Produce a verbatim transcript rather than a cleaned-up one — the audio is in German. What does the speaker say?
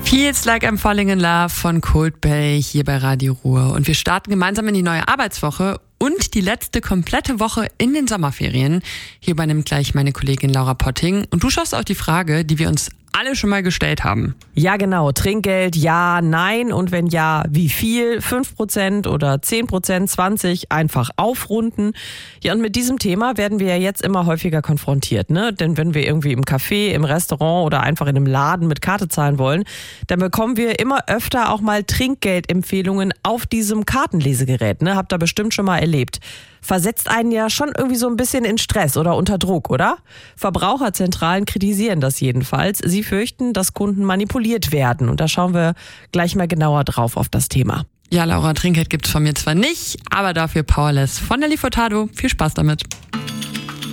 Feels Like I'm Falling in Love von Coldplay hier bei Radio Ruhr. Und wir starten gemeinsam in die neue Arbeitswoche und die letzte komplette Woche in den Sommerferien. Hier übernimmt gleich meine Kollegin Laura Potting. Und du schaust auf die Frage, die wir uns alle schon mal gestellt haben. Ja, genau. Trinkgeld, ja, nein. Und wenn ja, wie viel? fünf Prozent oder zehn Prozent, zwanzig? Einfach aufrunden. Ja, und mit diesem Thema werden wir ja jetzt immer häufiger konfrontiert, ne? Denn wenn wir irgendwie im Café, im Restaurant oder einfach in einem Laden mit Karte zahlen wollen, dann bekommen wir immer öfter auch mal Trinkgeldempfehlungen auf diesem Kartenlesegerät, ne? Habt ihr bestimmt schon mal erlebt. Versetzt einen ja schon irgendwie so ein bisschen in Stress oder unter Druck, oder? Verbraucherzentralen kritisieren das jedenfalls. Sie fürchten, dass Kunden manipuliert werden. Und da schauen wir gleich mal genauer drauf auf das Thema. Ja, Laura, Trinkgeld gibt's von mir zwar nicht, aber dafür Powerless von Nelly Furtado. Viel Spaß damit.